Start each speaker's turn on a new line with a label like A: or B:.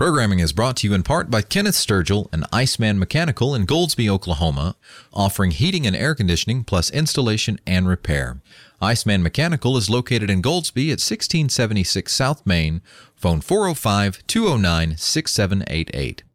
A: Programming is brought to you in part by Kenneth Sturgill and Iceman Mechanical in Goldsby, Oklahoma, offering heating and air conditioning plus installation and repair. Iceman Mechanical is located in Goldsby at 1676 South Main. Phone 405-209-6788.